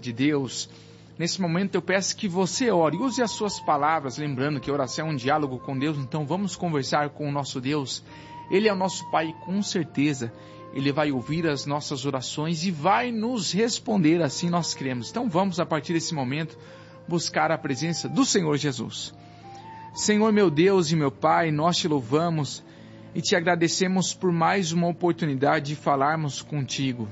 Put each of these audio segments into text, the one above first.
de Deus, nesse momento eu peço que você ore, use as suas palavras, lembrando que a oração é um diálogo com Deus, então vamos conversar com o nosso Deus. Ele é o nosso Pai, com certeza. Ele vai ouvir as nossas orações e vai nos responder, assim nós cremos. Então vamos, a partir desse momento, buscar a presença do Senhor Jesus. Senhor meu Deus e meu Pai, nós te louvamos e te agradecemos por mais uma oportunidade de falarmos contigo.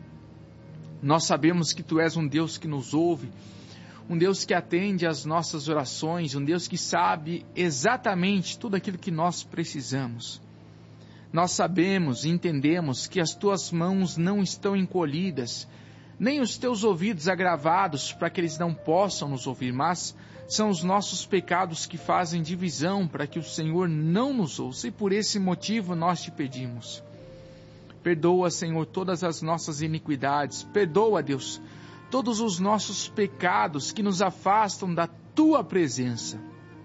Nós sabemos que tu és um Deus que nos ouve, um Deus que atende às nossas orações, um Deus que sabe exatamente tudo aquilo que nós precisamos. Nós sabemos e entendemos que as tuas mãos não estão encolhidas, nem os teus ouvidos agravados para que eles não possam nos ouvir, mas são os nossos pecados que fazem divisão para que o Senhor não nos ouça, e por esse motivo nós te pedimos. Perdoa, Senhor, todas as nossas iniquidades, perdoa, Deus, todos os nossos pecados que nos afastam da tua presença.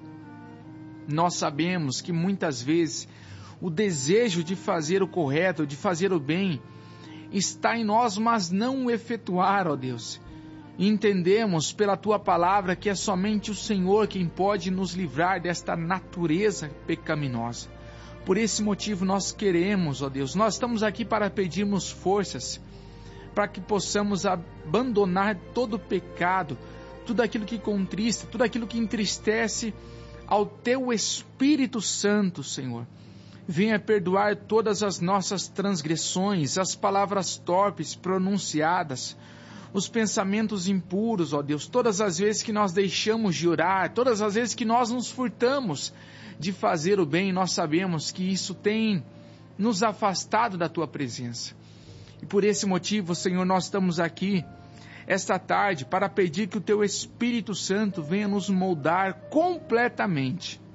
Nós sabemos que muitas vezes o desejo de fazer o correto, de fazer o bem, está em nós, mas não o efetuar, ó Deus. E entendemos pela tua palavra que é somente o Senhor quem pode nos livrar desta natureza pecaminosa. Por esse motivo nós queremos, ó Deus, nós estamos aqui para pedirmos forças, para que possamos abandonar todo o pecado, tudo aquilo que contrista, tudo aquilo que entristece ao teu Espírito Santo, Senhor. Venha perdoar todas as nossas transgressões, as palavras torpes pronunciadas, os pensamentos impuros, ó Deus, todas as vezes que nós deixamos de orar, todas as vezes que nós nos furtamos de fazer o bem, nós sabemos que isso tem nos afastado da tua presença. E por esse motivo, Senhor, nós estamos aqui esta tarde para pedir que o teu Espírito Santo venha nos moldar completamente.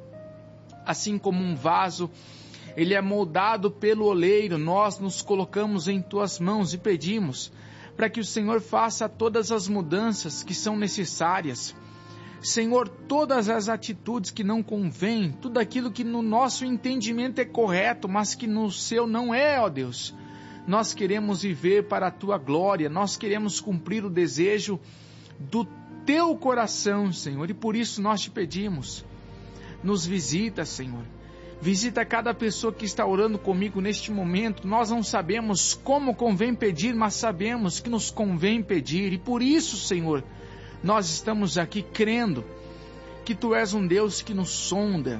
Assim como um vaso, ele é moldado pelo oleiro, nós nos colocamos em tuas mãos e pedimos para que o Senhor faça todas as mudanças que são necessárias. Senhor, todas as atitudes que não convêm, tudo aquilo que no nosso entendimento é correto, mas que no seu não é, ó Deus. Nós queremos viver para a tua glória, nós queremos cumprir o desejo do teu coração, Senhor, e por isso nós te pedimos. Nos visita, Senhor. Visita cada pessoa que está orando comigo neste momento. Nós não sabemos como convém pedir, mas sabemos que nos convém pedir. E por isso, Senhor, nós estamos aqui crendo que Tu és um Deus que nos sonda,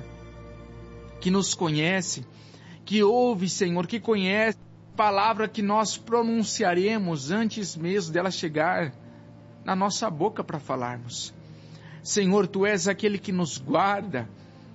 que nos conhece, que ouve, Senhor, que conhece a palavra que nós pronunciaremos antes mesmo dela chegar na nossa boca para falarmos. Senhor, Tu és aquele que nos guarda,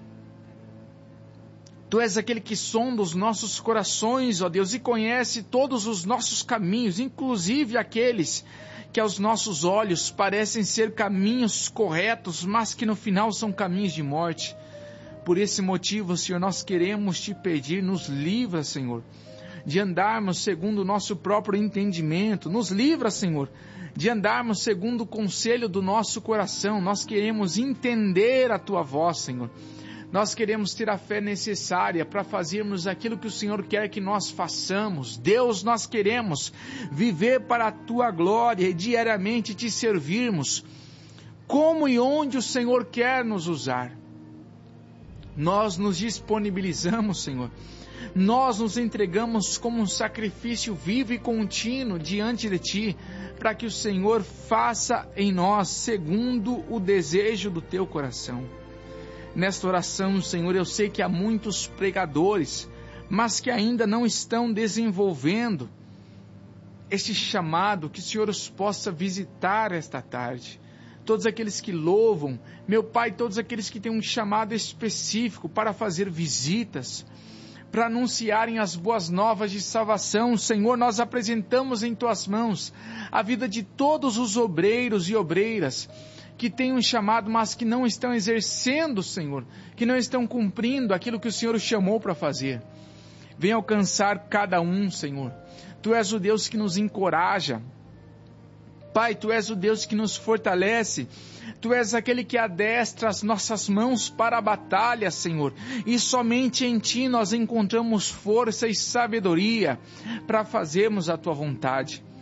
Tu és aquele que sonda os nossos corações, ó Deus, e conhece todos os nossos caminhos, inclusive aqueles que aos nossos olhos parecem ser caminhos corretos, mas que no final são caminhos de morte. Por esse motivo, Senhor, nós queremos Te pedir, nos livra, Senhor, de andarmos segundo o nosso próprio entendimento. Nos livra, Senhor, de andarmos segundo o conselho do nosso coração. Nós queremos entender a Tua voz, Senhor. Nós queremos ter a fé necessária para fazermos aquilo que o Senhor quer que nós façamos. Deus, nós queremos viver para a Tua glória e diariamente Te servirmos como e onde o Senhor quer nos usar. Nós nos disponibilizamos, Senhor. Nós nos entregamos como um sacrifício vivo e contínuo diante de Ti, para que o Senhor faça em nós segundo o desejo do Teu coração. Nesta oração, Senhor, eu sei que há muitos pregadores, mas que ainda não estão desenvolvendo este chamado, que o Senhor os possa visitar esta tarde. Todos aqueles que louvam, meu Pai, todos aqueles que têm um chamado específico para fazer visitas, para anunciarem as boas novas de salvação. Senhor, nós apresentamos em Tuas mãos a vida de todos os obreiros e obreiras, que têm um chamado, mas que não estão exercendo, Senhor, que não estão cumprindo aquilo que o Senhor os chamou para fazer. Venha alcançar cada um, Senhor. Tu és o Deus que nos encoraja. Pai, Tu és o Deus que nos fortalece. Tu és aquele que adestra as nossas mãos para a batalha, Senhor. E somente em Ti nós encontramos força e sabedoria para fazermos a Tua vontade.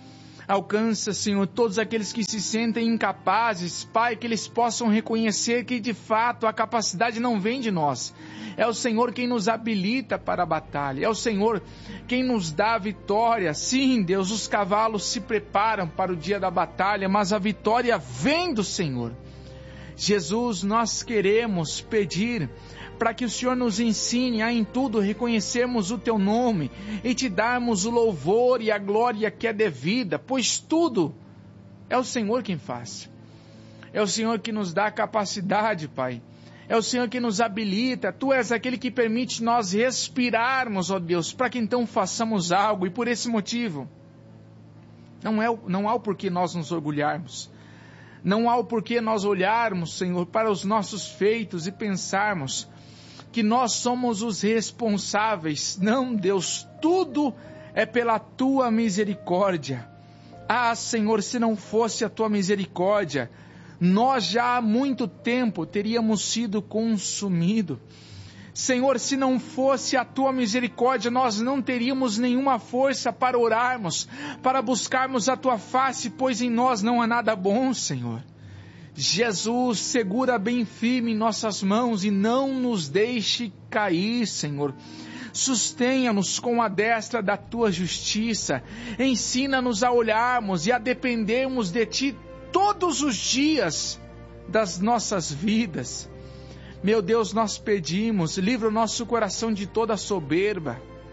Alcança, Senhor, todos aqueles que se sentem incapazes, Pai, que eles possam reconhecer que de fato a capacidade não vem de nós. É o Senhor quem nos habilita para a batalha, é o Senhor quem nos dá a vitória. Sim, Deus, os cavalos se preparam para o dia da batalha, mas a vitória vem do Senhor. Jesus, nós queremos pedir para que o Senhor nos ensine a em tudo reconhecermos o Teu nome e Te darmos o louvor e a glória que é devida, pois tudo é o Senhor quem faz. É o Senhor que nos dá a capacidade, Pai. É o Senhor que nos habilita. Tu és aquele que permite nós respirarmos, ó Deus, para que então façamos algo. E por esse motivo, não há o porquê nós nos orgulharmos. Não há o porquê nós olharmos, Senhor, para os nossos feitos e pensarmos que nós somos os responsáveis. Não, Deus, tudo é pela Tua misericórdia. Ah, Senhor, se não fosse a Tua misericórdia, nós já há muito tempo teríamos sido consumidos. Senhor, se não fosse a Tua misericórdia, nós não teríamos nenhuma força para orarmos, para buscarmos a Tua face, pois em nós não há nada bom, Senhor. Jesus, segura bem firme em nossas mãos e não nos deixe cair, Senhor. Sustenha-nos com a destra da Tua justiça. Ensina-nos a olharmos e a dependermos de Ti todos os dias das nossas vidas. Meu Deus, nós pedimos, livra o nosso coração de toda soberba,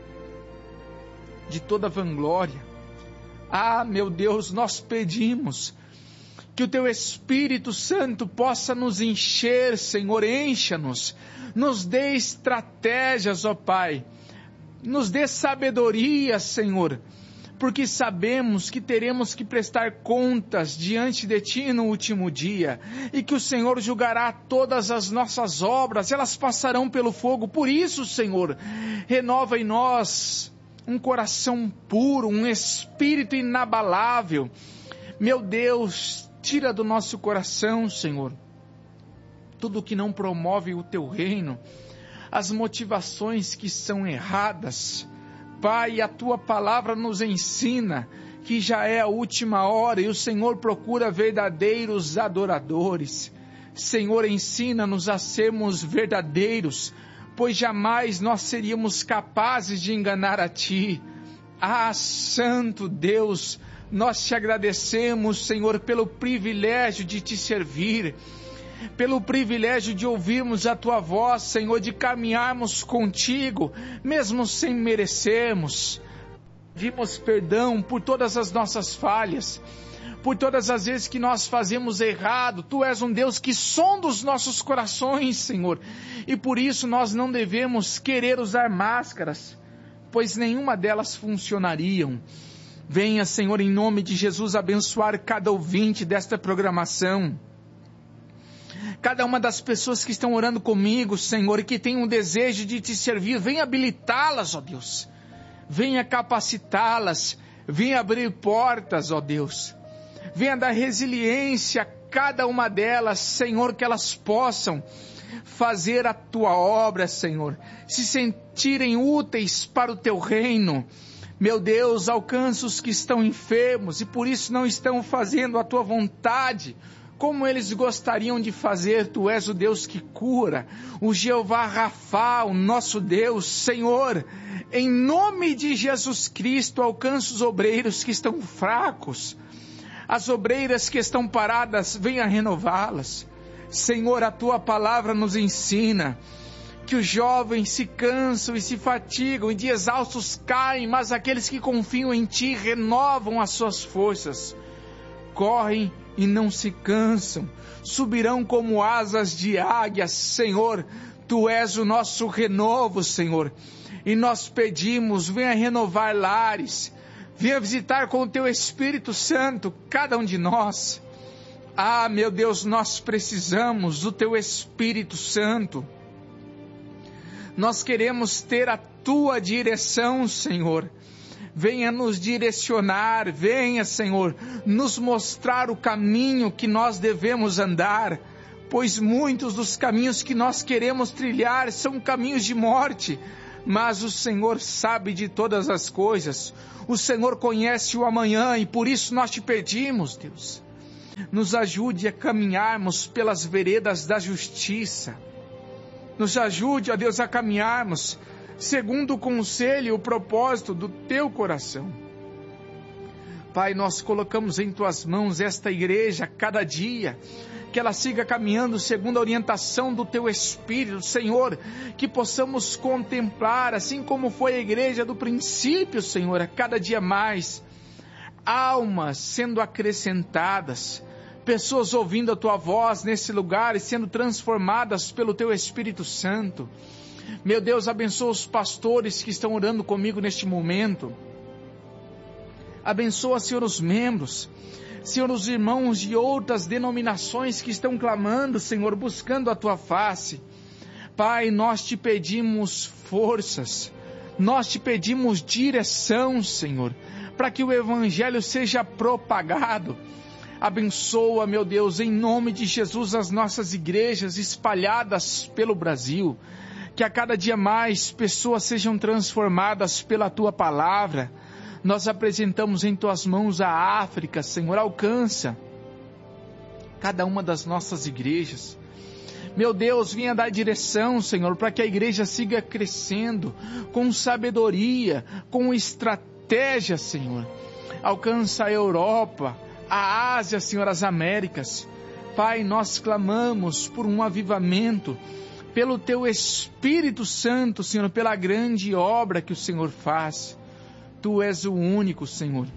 de toda vanglória. Ah, meu Deus, nós pedimos que o Teu Espírito Santo possa nos encher, Senhor, encha-nos, nos dê estratégias, ó Pai, nos dê sabedoria, Senhor, porque sabemos que teremos que prestar contas diante de Ti no último dia, e que o Senhor julgará todas as nossas obras, elas passarão pelo fogo. Por isso, Senhor, renova em nós um coração puro, um espírito inabalável. Meu Deus, tira do nosso coração, Senhor, tudo que não promove o Teu reino, as motivações que são erradas. Pai, a Tua palavra nos ensina que já é a última hora e o Senhor procura verdadeiros adoradores. Senhor, ensina-nos a sermos verdadeiros, pois jamais nós seríamos capazes de enganar a Ti. Ah, Santo Deus, nós Te agradecemos, Senhor, pelo privilégio de Te servir, pelo privilégio de ouvirmos a Tua voz, Senhor, de caminharmos contigo, mesmo sem merecermos. Pedimos perdão por todas as nossas falhas, por todas as vezes que nós fazemos errado. Tu és um Deus que sonda os nossos corações, Senhor, e por isso nós não devemos querer usar máscaras, pois nenhuma delas funcionariam. Venha, Senhor, em nome de Jesus, abençoar cada ouvinte desta programação, cada uma das pessoas que estão orando comigo, Senhor, e que tem um desejo de Te servir. Venha habilitá-las, ó Deus, venha capacitá-las, venha abrir portas, ó Deus, venha dar resiliência a cada uma delas, Senhor, que elas possam fazer a Tua obra, Senhor, se sentirem úteis para o Teu reino. Meu Deus, alcança os que estão enfermos e por isso não estão fazendo a Tua vontade como eles gostariam de fazer. Tu és o Deus que cura, o Jeová Rafá, o nosso Deus. Senhor, em nome de Jesus Cristo, alcança os obreiros que estão fracos, as obreiras que estão paradas, venha renová-las. Senhor, a Tua palavra nos ensina que os jovens se cansam e se fatigam, e de exaustos caem, mas aqueles que confiam em Ti renovam as suas forças, correm e não se cansam, subirão como asas de águia. Senhor, Tu és o nosso renovo, Senhor, e nós pedimos, venha renovar lares, venha visitar com o Teu Espírito Santo cada um de nós. Ah, meu Deus, nós precisamos do Teu Espírito Santo. Nós queremos ter a Tua direção, Senhor. Venha nos direcionar, venha, Senhor, nos mostrar o caminho que nós devemos andar, pois muitos dos caminhos que nós queremos trilhar são caminhos de morte, mas o Senhor sabe de todas as coisas, o Senhor conhece o amanhã, e por isso nós te pedimos, Deus, nos ajude a caminharmos pelas veredas da justiça, nos ajude, ó Deus, a caminharmos segundo o conselho e o propósito do teu coração. Pai, nós colocamos em tuas mãos esta igreja cada dia, que ela siga caminhando segundo a orientação do teu Espírito, Senhor, que possamos contemplar, assim como foi a igreja do princípio, Senhor, a cada dia mais, almas sendo acrescentadas, pessoas ouvindo a tua voz nesse lugar e sendo transformadas pelo teu Espírito Santo. Meu Deus, abençoa os pastores que estão orando comigo neste momento, abençoa, Senhor, os membros, Senhor, os irmãos de outras denominações que estão clamando, Senhor, buscando a tua face. Pai, nós te pedimos forças, nós te pedimos direção, Senhor, para que o Evangelho seja propagado. Abençoa, meu Deus, em nome de Jesus, as nossas igrejas espalhadas pelo Brasil, que a cada dia mais pessoas sejam transformadas pela tua palavra. Nós apresentamos em tuas mãos a África, Senhor, alcança cada uma das nossas igrejas. Meu Deus, venha dar direção, Senhor, para que a igreja siga crescendo com sabedoria, com estratégia, Senhor. Alcança a Europa, a Ásia, Senhor, as Américas. Pai, nós clamamos por um avivamento, pelo teu Espírito Santo, Senhor, pela grande obra que o Senhor faz. Tu és o único, Senhor,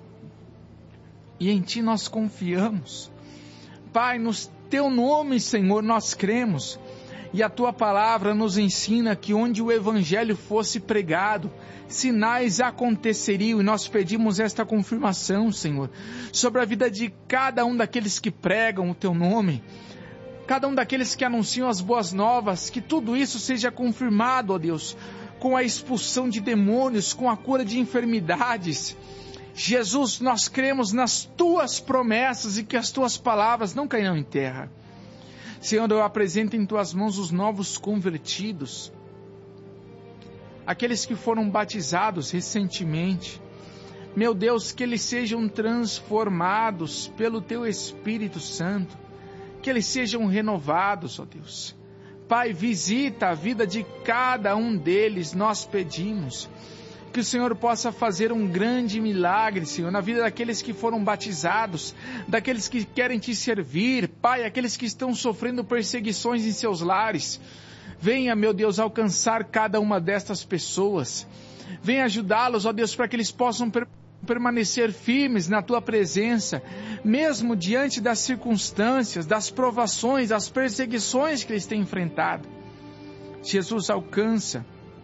e em Ti nós confiamos. Pai, no Teu nome, Senhor, nós cremos, e a Tua palavra nos ensina que onde o Evangelho fosse pregado, sinais aconteceriam, e nós pedimos esta confirmação, Senhor, sobre a vida de cada um daqueles que pregam o Teu nome, cada um daqueles que anunciam as boas novas, que tudo isso seja confirmado, ó Deus, com a expulsão de demônios, com a cura de enfermidades. Jesus, nós cremos nas tuas promessas e que as tuas palavras não cairão em terra. Senhor, eu apresento em tuas mãos os novos convertidos, aqueles que foram batizados recentemente. Meu Deus, que eles sejam transformados pelo teu Espírito Santo, que eles sejam renovados, ó Deus. Pai, visita a vida de cada um deles, nós pedimos que o Senhor possa fazer um grande milagre, Senhor, na vida daqueles que foram batizados, daqueles que querem te servir, Pai, aqueles que estão sofrendo perseguições em seus lares. Venha, meu Deus, alcançar cada uma destas pessoas, venha ajudá-los, ó Deus, para que eles possam permanecer firmes na tua presença, mesmo diante das circunstâncias, das provações, das perseguições que eles têm enfrentado. Jesus, alcança,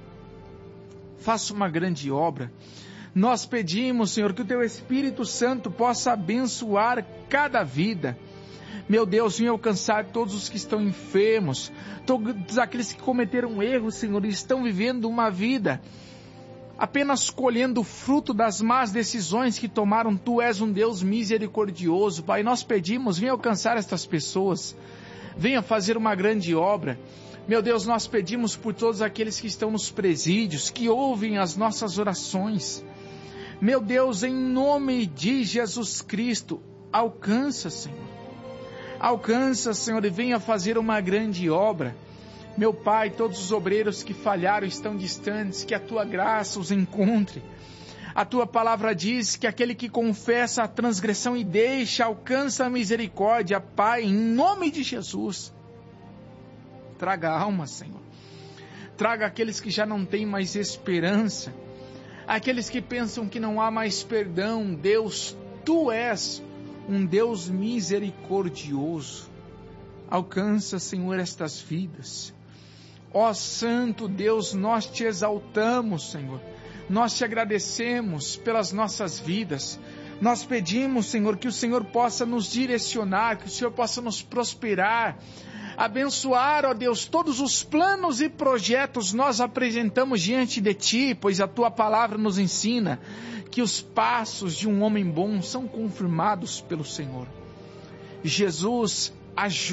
faça uma grande obra. Nós pedimos, Senhor, que o teu Espírito Santo possa abençoar cada vida. Meu Deus, venha alcançar todos os que estão enfermos, todos aqueles que cometeram erros, Senhor, e estão vivendo uma vida apenas colhendo o fruto das más decisões que tomaram. Tu és um Deus misericordioso, Pai. Nós pedimos, venha alcançar estas pessoas, venha fazer uma grande obra. Meu Deus, nós pedimos por todos aqueles que estão nos presídios, que ouvem as nossas orações. Meu Deus, em nome de Jesus Cristo, alcança, Senhor. Alcança, Senhor, e venha fazer uma grande obra. Meu Pai, todos os obreiros que falharam estão distantes, que a Tua graça os encontre. A Tua palavra diz que aquele que confessa a transgressão e deixa, alcança a misericórdia. Pai, em nome de Jesus, traga alma, Senhor. Traga aqueles que já não têm mais esperança, aqueles que pensam que não há mais perdão. Deus, Tu és um Deus misericordioso. Alcança, Senhor, estas vidas. Ó Santo Deus, nós te exaltamos, Senhor. Nós te agradecemos pelas nossas vidas. Nós pedimos, Senhor, que o Senhor possa nos direcionar, que o Senhor possa nos prosperar, abençoar, ó Deus, todos os planos e projetos nós apresentamos diante de Ti, pois a Tua palavra nos ensina que os passos de um homem bom são confirmados pelo Senhor. Jesus,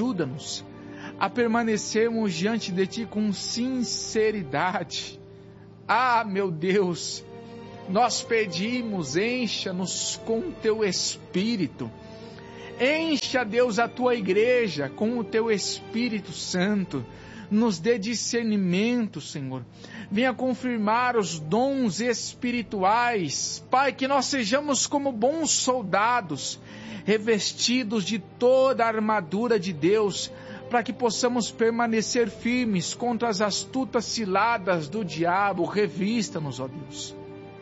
ajuda-nos a permanecermos diante de Ti com sinceridade. Ah, meu Deus, nós pedimos, encha-nos com teu Espírito. Encha, Deus, a tua igreja com o teu Espírito Santo. Nos dê discernimento, Senhor. Venha confirmar os dons espirituais. Pai, que nós sejamos como bons soldados, revestidos de toda a armadura de Deus, para que possamos permanecer firmes contra as astutas ciladas do diabo. Revista-nos, ó Deus,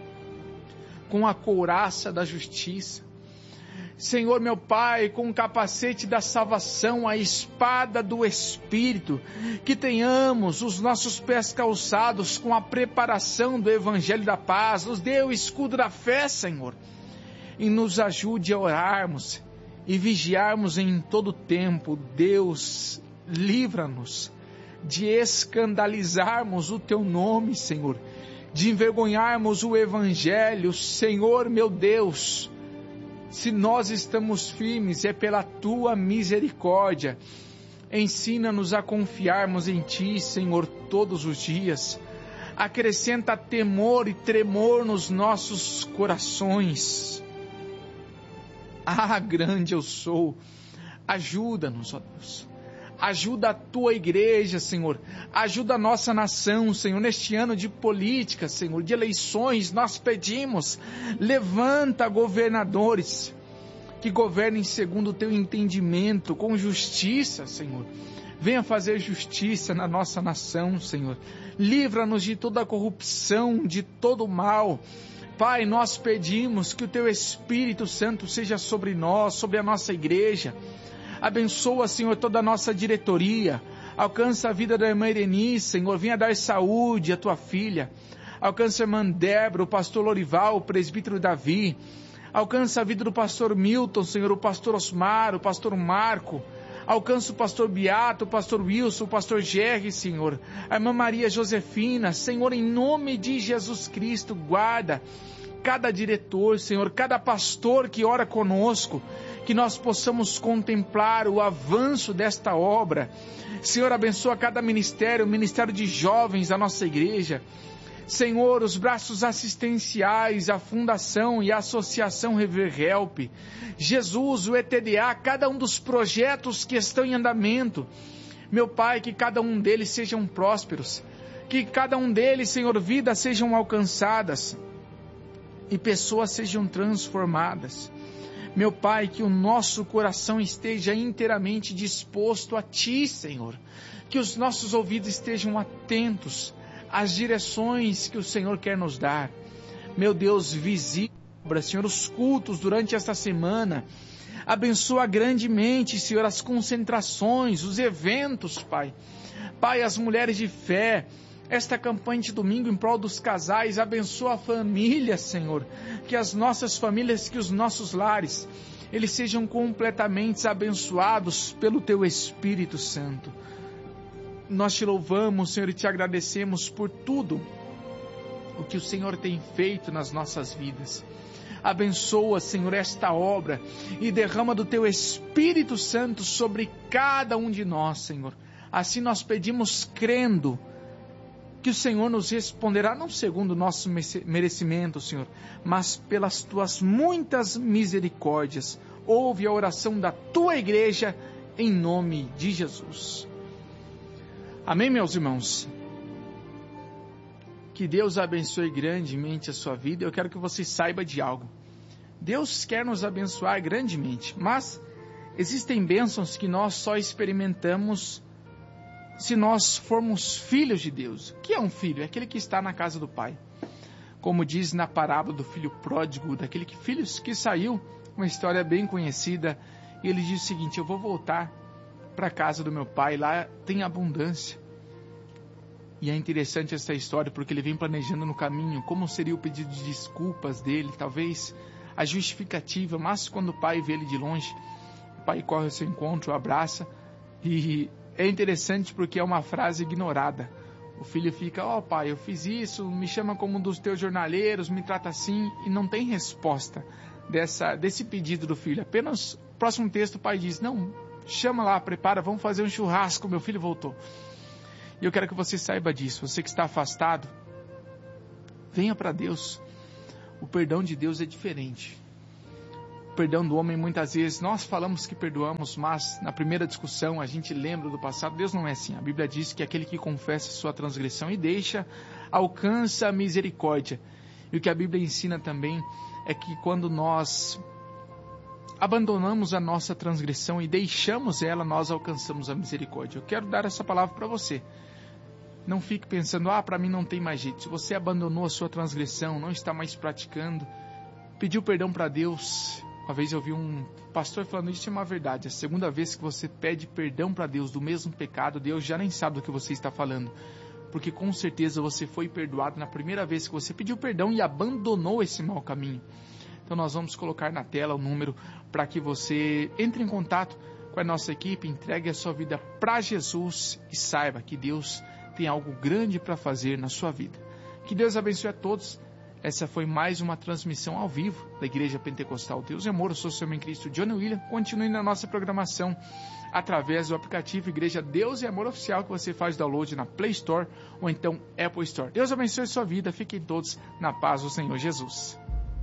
com a couraça da justiça. Senhor, meu Pai, com o capacete da salvação, a espada do Espírito, que tenhamos os nossos pés calçados com a preparação do Evangelho da Paz. Nos dê o escudo da fé, Senhor, e nos ajude a orarmos e vigiarmos em todo tempo. Deus, livra-nos de escandalizarmos o Teu nome, Senhor, de envergonharmos o Evangelho. Senhor, meu Deus, se nós estamos firmes, é pela Tua misericórdia. Ensina-nos a confiarmos em Ti, Senhor, todos os dias. Acrescenta temor e tremor nos nossos corações. Ah, grande eu sou. Ajuda-nos, ó Deus. Ajuda a Tua igreja, Senhor. Ajuda a nossa nação, Senhor. Neste ano de política, Senhor, de eleições, nós pedimos, levanta governadores que governem segundo o Teu entendimento, com justiça, Senhor. Venha fazer justiça na nossa nação, Senhor. Livra-nos de toda a corrupção, de todo o mal. Pai, nós pedimos que o Teu Espírito Santo seja sobre nós, sobre a nossa igreja. Abençoa, Senhor, toda a nossa diretoria. Alcança a vida da irmã Ireni, Senhor. Venha dar saúde à Tua filha. Alcança a irmã Débora, o pastor Lorival, o presbítero Davi. Alcança a vida do pastor Milton, Senhor, o pastor Osmar, o pastor Marco. Alcança o pastor Beato, o pastor Wilson, o pastor Gerry, Senhor. A irmã Maria Josefina, Senhor, em nome de Jesus Cristo, guarda cada diretor, Senhor, cada pastor que ora conosco, que nós possamos contemplar o avanço desta obra. Senhor, abençoa cada ministério, o ministério de jovens da nossa igreja. Senhor, os braços assistenciais, a fundação e a associação Rever Help. Jesus, o ETDA, cada um dos projetos que estão em andamento. Meu Pai, que cada um deles sejam prósperos. Que cada um deles, Senhor, vidas sejam alcançadas e pessoas sejam transformadas. Meu Pai, que o nosso coração esteja inteiramente disposto a Ti, Senhor. Que os nossos ouvidos estejam atentos às direções que o Senhor quer nos dar. Meu Deus, visita, Senhor, os cultos durante esta semana. Abençoa grandemente, Senhor, as concentrações, os eventos, Pai. Pai, as mulheres de fé, esta campanha de domingo em prol dos casais. Abençoa a família, Senhor. Que as nossas famílias, que os nossos lares, eles sejam completamente abençoados pelo Teu Espírito Santo. Nós Te louvamos, Senhor, e Te agradecemos por tudo o que o Senhor tem feito nas nossas vidas. Abençoa, Senhor, esta obra e derrama do Teu Espírito Santo sobre cada um de nós, Senhor. Assim nós pedimos crendo que o Senhor nos responderá, não segundo o nosso merecimento, Senhor, mas pelas Tuas muitas misericórdias. Ouve a oração da Tua igreja, em nome de Jesus. Amém, meus irmãos? Que Deus abençoe grandemente a sua vida. Eu quero que você saiba de algo. Deus quer nos abençoar grandemente, mas existem bênçãos que nós só experimentamos se nós formos filhos de Deus. O que é um filho? É aquele que está na casa do Pai. Como diz na parábola do filho pródigo, daquele filho que saiu, uma história bem conhecida, e ele diz o seguinte: eu vou voltar para a casa do meu pai, lá tem abundância. E é interessante essa história, porque ele vem planejando no caminho como seria o pedido de desculpas dele, talvez a justificativa, mas quando o pai vê ele de longe, o pai corre ao seu encontro, o abraça, e é interessante porque é uma frase ignorada. O filho fica: ó pai, eu fiz isso, me chama como um dos teus jornaleiros, me trata assim, e não tem resposta desse pedido do filho. Apenas, próximo texto, o pai diz: não, chama lá, prepara, vamos fazer um churrasco, meu filho voltou. E eu quero que você saiba disso. Você que está afastado, venha para Deus. O perdão de Deus é diferente. O perdão do homem, muitas vezes, nós falamos que perdoamos, mas na primeira discussão a gente lembra do passado. Deus não é assim. A Bíblia diz que aquele que confessa sua transgressão e deixa, alcança a misericórdia. E o que a Bíblia ensina também é que quando nós abandonamos a nossa transgressão e deixamos ela, nós alcançamos a misericórdia. Eu quero dar essa palavra para você. Não fique pensando, para mim não tem mais jeito. Se você abandonou a sua transgressão, não está mais praticando, pediu perdão para Deus. Uma vez eu vi um pastor falando, isso é uma verdade. A segunda vez que você pede perdão para Deus do mesmo pecado, Deus já nem sabe do que você está falando. Porque com certeza você foi perdoado na primeira vez que você pediu perdão e abandonou esse mau caminho. Então nós vamos colocar na tela o número para que você entre em contato com a nossa equipe, entregue a sua vida para Jesus e saiba que Deus tem algo grande para fazer na sua vida. Que Deus abençoe a todos. Essa foi mais uma transmissão ao vivo da Igreja Pentecostal Deus e Amor. Eu sou o seu irmão em Cristo, Johnny William. Continue na nossa programação através do aplicativo Igreja Deus e Amor Oficial, que você faz download na Play Store ou então Apple Store. Deus abençoe a sua vida. Fiquem todos na paz do Senhor Jesus.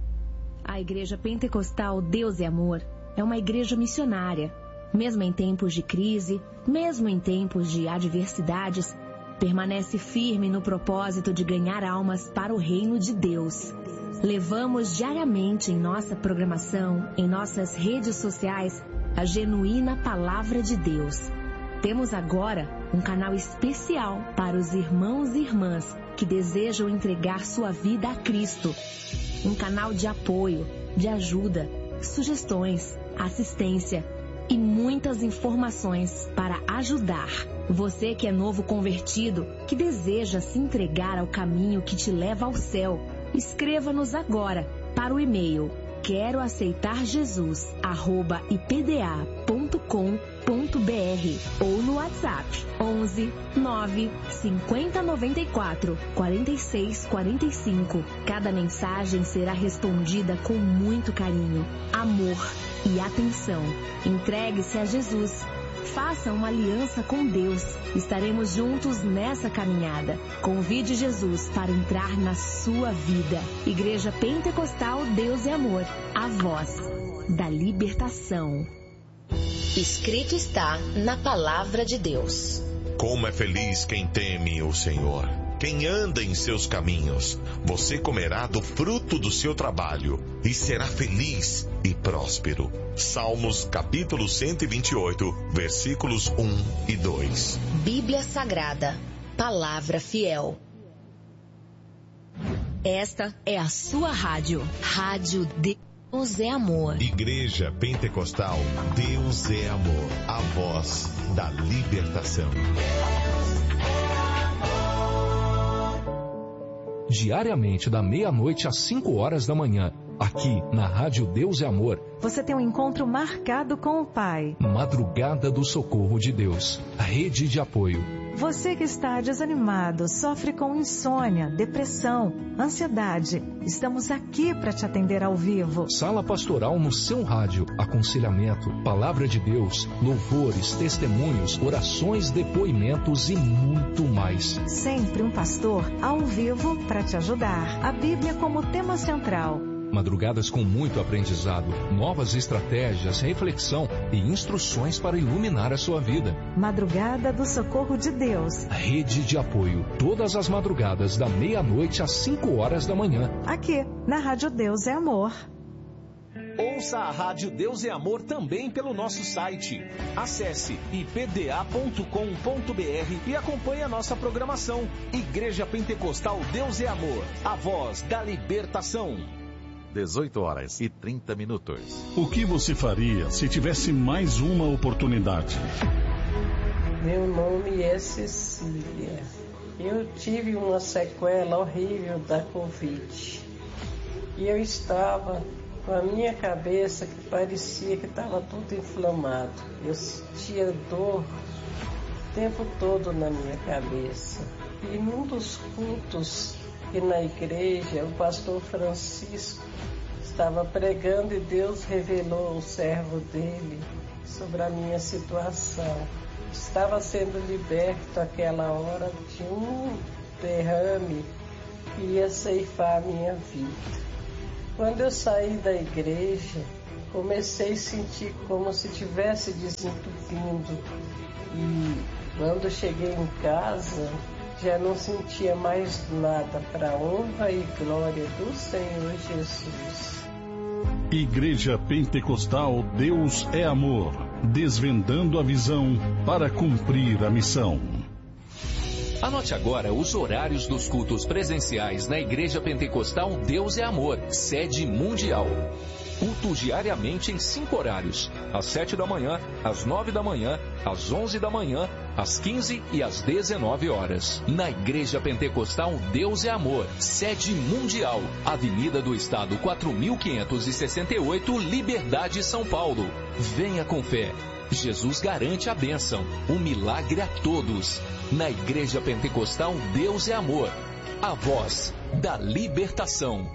A Igreja Pentecostal Deus e Amor é uma igreja missionária. Mesmo em tempos de crise, mesmo em tempos de adversidades, permanece firme no propósito de ganhar almas para o reino de Deus. Levamos diariamente em nossa programação, em nossas redes sociais, a genuína Palavra de Deus. Temos agora um canal especial para os irmãos e irmãs que desejam entregar sua vida a Cristo. Um canal de apoio, de ajuda, sugestões, assistência e muitas informações para ajudar você que é novo convertido, que deseja se entregar ao caminho que te leva ao céu. Escreva-nos agora para o e-mail queroaceitarjesus@ipda.com.br ou no WhatsApp 11 9 50 94 46 45. Cada mensagem será respondida com muito carinho, amor e atenção. Entregue-se a Jesus. Faça uma aliança com Deus. Estaremos juntos nessa caminhada. Convide Jesus para entrar na sua vida. Igreja Pentecostal Deus e Amor. A voz da libertação. Escrito está na Palavra de Deus. Como é feliz quem teme o Senhor, quem anda em seus caminhos. Você comerá do fruto do seu trabalho e será feliz e próspero. Salmos capítulo 128, versículos 1 e 2. Bíblia Sagrada, Palavra Fiel. Esta é a sua rádio. Rádio Deus é Amor. Igreja Pentecostal Deus é Amor. A voz da libertação. Diariamente da meia-noite às 5 horas da manhã, aqui na Rádio Deus é Amor, você tem um encontro marcado com o Pai. Madrugada do Socorro de Deus, rede de apoio. Você que está desanimado, sofre com insônia, depressão, ansiedade, estamos aqui para te atender ao vivo. Sala pastoral no seu rádio, aconselhamento, palavra de Deus, louvores, testemunhos, orações, depoimentos e muito mais. Sempre um pastor ao vivo para te ajudar. A Bíblia como tema central. Madrugadas com muito aprendizado, novas estratégias, reflexão e instruções para iluminar a sua vida. Madrugada do Socorro de Deus. Rede de apoio, todas as madrugadas da meia-noite às 5 horas da manhã. Aqui, na Rádio Deus é Amor. Ouça a Rádio Deus é Amor também pelo nosso site. Acesse ipda.com.br e acompanhe a nossa programação. Igreja Pentecostal Deus é Amor, a voz da libertação. 18h30. O que você faria se tivesse mais uma oportunidade? Meu nome é Cecília. Eu tive uma sequela horrível da Covid. E eu estava com a minha cabeça que parecia que estava tudo inflamado. Eu sentia dor o tempo todo na minha cabeça. E num dos cultos aqui na igreja, o pastor Francisco estava pregando e Deus revelou ao servo dele sobre a minha situação. Estava sendo liberto àquela hora de um derrame que ia ceifar a minha vida. Quando eu saí da igreja, comecei a sentir como se estivesse desentupindo. E quando eu cheguei em casa, já não sentia mais nada, para a honra e glória do Senhor Jesus. Igreja Pentecostal Deus é Amor, desvendando a visão para cumprir a missão. Anote agora os horários dos cultos presenciais na Igreja Pentecostal Deus é Amor, sede mundial. Cultos diariamente em 5 horários: às 7 da manhã, às 9 da manhã, às 11 da manhã, às 15 e às 19 horas. Na Igreja Pentecostal Deus é Amor, sede mundial, Avenida do Estado 4568, Liberdade, São Paulo. Venha com fé. Jesus garante a bênção, o milagre a todos. Na Igreja Pentecostal Deus é Amor, a voz da libertação.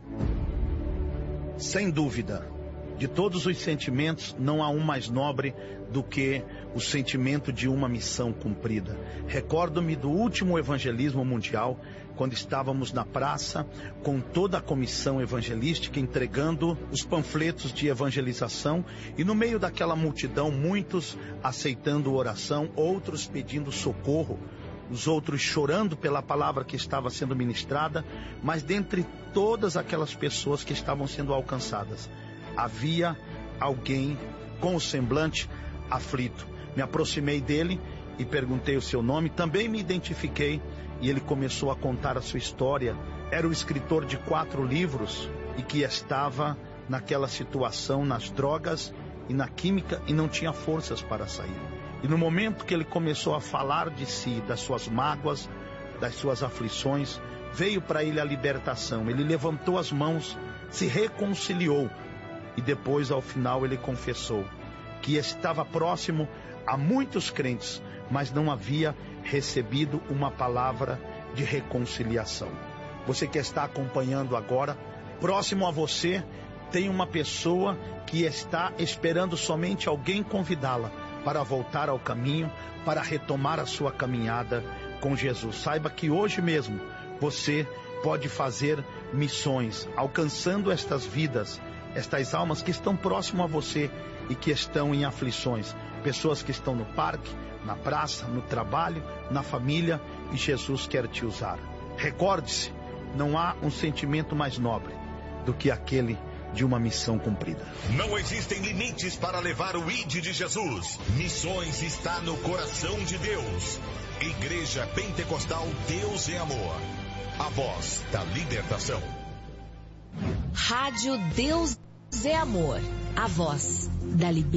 Sem dúvida, de todos os sentimentos, não há um mais nobre do que o sentimento de uma missão cumprida. Recordo-me do último evangelismo mundial, quando estávamos na praça com toda a comissão evangelística entregando os panfletos de evangelização, e no meio daquela multidão, muitos aceitando oração, outros pedindo socorro, os outros chorando pela palavra que estava sendo ministrada, mas dentre todas aquelas pessoas que estavam sendo alcançadas, havia alguém com o semblante aflito. Me aproximei dele e perguntei o seu nome, também me identifiquei, e ele começou a contar a sua história. Era o escritor de 4 livros e que estava naquela situação, nas drogas e na química, e não tinha forças para sair. E no momento que ele começou a falar de si, das suas mágoas, das suas aflições, veio para ele a libertação. Ele levantou as mãos, se reconciliou, e depois, ao final, ele confessou que estava próximo a muitos crentes, mas não havia recebido uma palavra de reconciliação. Você que está acompanhando agora, próximo a você, tem uma pessoa que está esperando somente alguém convidá-la para voltar ao caminho, para retomar a sua caminhada com Jesus. Saiba que hoje mesmo você pode fazer missões, alcançando estas vidas, estas almas que estão próximo a você e que estão em aflições. Pessoas que estão no parque, na praça, no trabalho, na família, e Jesus quer te usar. Recorde-se, não há um sentimento mais nobre do que aquele de uma missão cumprida. Não existem limites para levar o ID de Jesus. Missões está no coração de Deus. Igreja Pentecostal Deus é Amor, a voz da libertação. Rádio Deus é Amor, a voz da libertação.